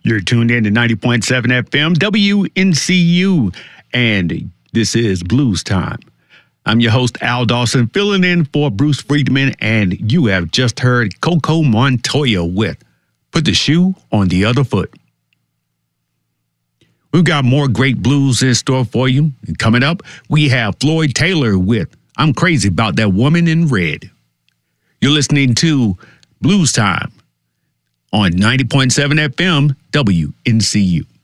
You're tuned in to 90.7 FM, WNCU, and this is Blues Time. I'm your host, Al Dawson, filling in for Bruce Friedman, and you have just heard Coco Montoya with Put the Shoe on the Other Foot. We've got more great blues in store for you. And coming up, we have Floyd Taylor with I'm Crazy About That Woman in Red. You're listening to Blues Time on 90.7 FM, WNCU.